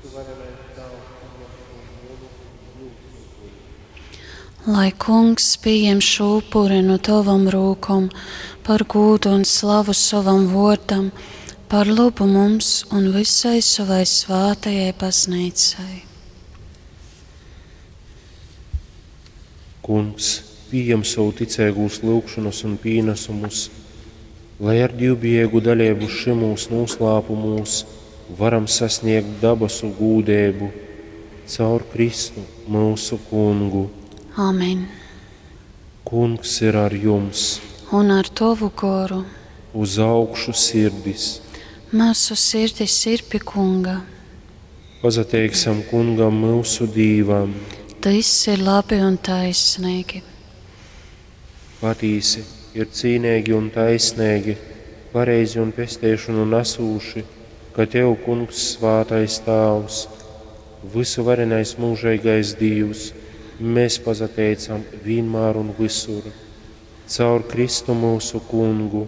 Lai Kungs pieņem šo upuri no tavam rokām, par godu un slavu savam vārdam, par labu mums un visai savai svētajai baznīcai. Kungs, pieņem savu ticīgos lūgšanas un pienesumus, lai ar divbijīgu dalību šimūs noslēpumos varam sasniegt dabasu gūdēbu caur Kristu mūsu Kungu. Amen. Kungs ir ar jums, Un ar tavu garu uz augšu sirdis. mūsu sirdis ir pie Kunga. Pazateiksim Kungam mūsu dīvam, Tas ir labi un taisnīgi. patīsi ir cīnīgi un taisnīgi, pareizi un pestīšanu nesūši, ka Tev, Kungs, svātais Tēvs, visu varenais mūžīgais Dievs, mēs pazateicam vienmēr un visur, caur Kristu mūsu Kungu.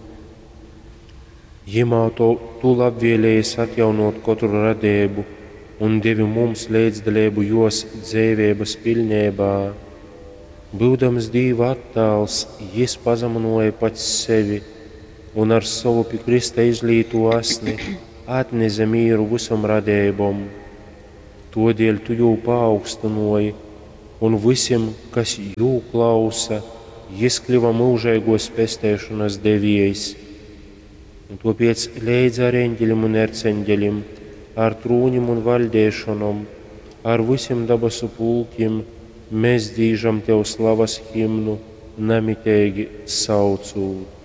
Jimā Tu labvēlējies atjaunot katru radību un devi mums līdzdalību jos dzīvības pilnībā. Būdams Dieva attēls, Jis pazemināja pats sevi un ar savu pie Krista izlīto asni atnesa mieru visam radībam. Todēļ Tu jau paaugstināji, un visiem, kas jū klausa, Jis kļuva mūžīgos pestēšanas devējs. Un tāpēc leidz ar eņģeļiem un erceņģeļiem, ar trūņiem un valdēšanom, ar visiem dabasu pulkiem, mēs dīžam Tev slavas himnu, nemitīgi saucot.